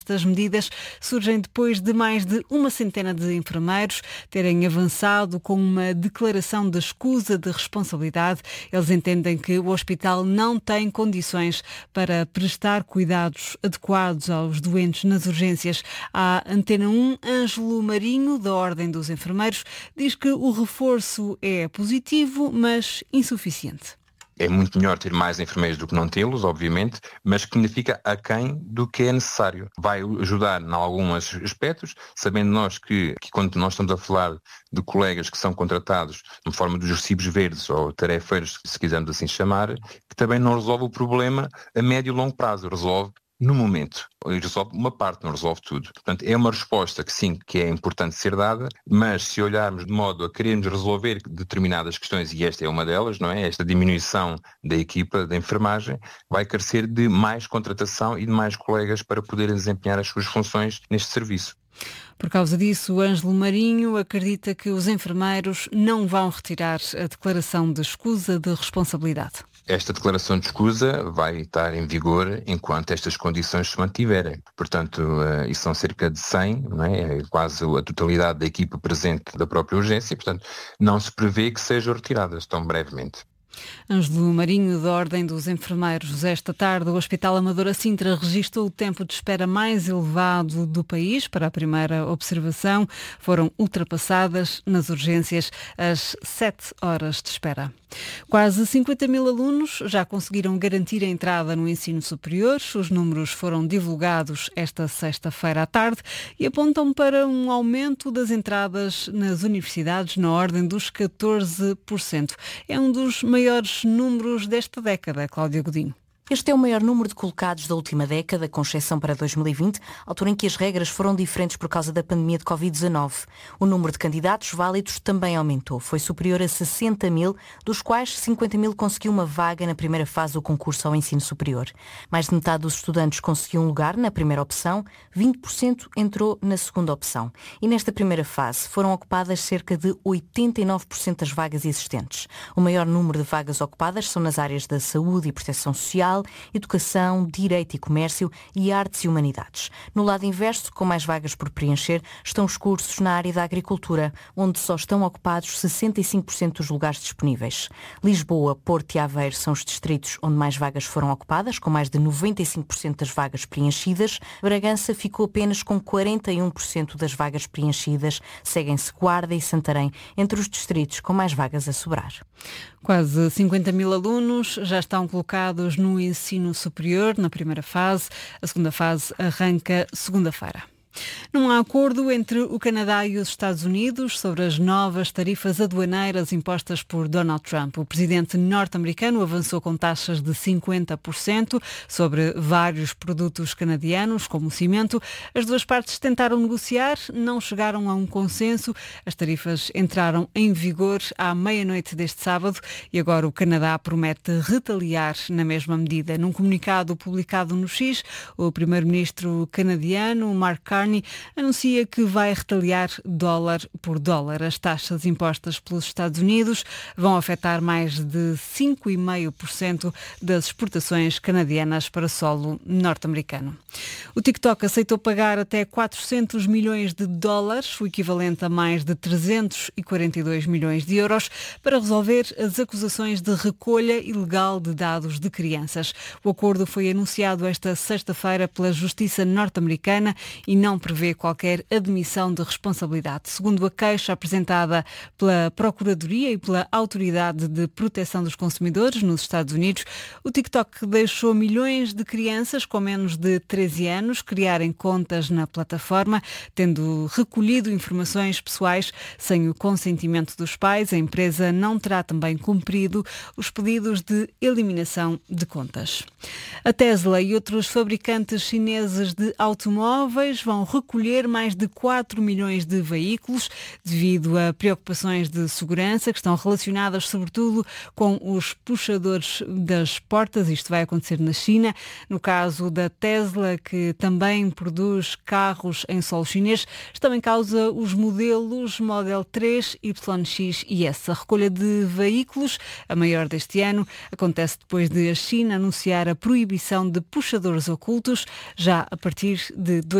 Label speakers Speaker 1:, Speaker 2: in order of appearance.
Speaker 1: Estas medidas surgem depois de mais de uma centena de enfermeiros terem avançado com uma declaração de escusa de responsabilidade. Eles entendem que o hospital não tem condições para prestar cuidados adequados aos doentes nas urgências. A Antena 1, Ângelo Marinho, da Ordem dos Enfermeiros, diz que o reforço é positivo, mas insuficiente.
Speaker 2: É muito melhor ter mais enfermeiros do que não tê-los, obviamente, mas que ainda fica aquém do que é necessário. Vai ajudar em alguns aspectos, sabendo nós que quando nós estamos a falar de colegas que são contratados de forma dos recibos verdes ou tarefeiros, se quisermos assim chamar, que também não resolve o problema a médio e longo prazo, resolve no momento. Resolve uma parte, não resolve tudo. Portanto, é uma resposta que sim, que é importante ser dada, mas se olharmos de modo a querermos resolver determinadas questões, e esta é uma delas, não é? Esta diminuição da equipa de enfermagem vai carecer de mais contratação e de mais colegas para poderem desempenhar as suas funções neste serviço.
Speaker 1: Por causa disso, o Ângelo Marinho acredita que os enfermeiros não vão retirar a declaração de escusa de responsabilidade.
Speaker 2: Esta declaração de escusa vai estar em vigor enquanto estas condições se mantiverem. Portanto, e são cerca de 100, não é? É quase a totalidade da equipa presente da própria urgência, portanto, não se prevê que sejam retiradas tão brevemente.
Speaker 1: Ângelo Marinho, da Ordem dos Enfermeiros. Esta tarde, o Hospital Amadora Sintra registrou o tempo de espera mais elevado do país para a primeira observação. Foram ultrapassadas nas urgências as 7 horas de espera. Quase 50 mil alunos já conseguiram garantir a entrada no ensino superior. Os números foram divulgados esta sexta-feira à tarde e apontam para um aumento das entradas nas universidades na ordem dos 14%. É um dos maiores números desta década, Cláudia Godinho.
Speaker 3: Este é o maior número de colocados da última década, com exceção para 2020, altura em que as regras foram diferentes por causa da pandemia de Covid-19. O número de candidatos válidos também aumentou. Foi superior a 60 mil, dos quais 50 mil conseguiu uma vaga na primeira fase do concurso ao ensino superior. Mais de metade dos estudantes conseguiu um lugar na primeira opção, 20% entrou na segunda opção. E nesta primeira fase foram ocupadas cerca de 89% das vagas existentes. O maior número de vagas ocupadas são nas áreas da saúde e proteção social, educação, direito e comércio e artes e humanidades. No lado inverso, com mais vagas por preencher, estão os cursos na área da agricultura, onde só estão ocupados 65% dos lugares disponíveis. Lisboa, Porto e Aveiro são os distritos onde mais vagas foram ocupadas, com mais de 95% das vagas preenchidas. Bragança ficou apenas com 41% das vagas preenchidas. Seguem-se Guarda e Santarém entre os distritos com mais vagas a sobrar.
Speaker 1: Quase 50 mil alunos já estão colocados no ensino superior na primeira fase. A segunda fase arranca segunda-feira. Não há acordo entre o Canadá e os Estados Unidos sobre as novas tarifas aduaneiras impostas por Donald Trump. O presidente norte-americano avançou com taxas de 50% sobre vários produtos canadianos, como o cimento. As duas partes tentaram negociar, não chegaram a um consenso. As tarifas entraram em vigor à meia-noite deste sábado e agora o Canadá promete retaliar na mesma medida. Num comunicado publicado no X, o primeiro-ministro canadiano, Mark Carney, anuncia que vai retaliar dólar por dólar. As taxas impostas pelos Estados Unidos vão afetar mais de 5,5% das exportações canadianas para solo norte-americano. O TikTok aceitou pagar até 400 milhões de dólares, o equivalente a mais de 342 milhões de euros, para resolver as acusações de recolha ilegal de dados de crianças. O acordo foi anunciado esta sexta-feira pela Justiça norte-americana e não prevê qualquer admissão de responsabilidade. Segundo a queixa apresentada pela Procuradoria e pela Autoridade de Proteção dos Consumidores nos Estados Unidos, o TikTok deixou milhões de crianças com menos de 13 anos criarem contas na plataforma, tendo recolhido informações pessoais sem o consentimento dos pais. A empresa não terá também cumprido os pedidos de eliminação de contas. A Tesla e outros fabricantes chineses de automóveis vão vão recolher mais de 4 milhões de veículos devido a preocupações de segurança que estão relacionadas sobretudo com os puxadores das portas. Isto vai acontecer na China. No caso da Tesla, que também produz carros em solo chinês, estão em causa os modelos Model 3, Y, X e S. A recolha de veículos, a maior deste ano, acontece depois de a China anunciar a proibição de puxadores ocultos já a partir de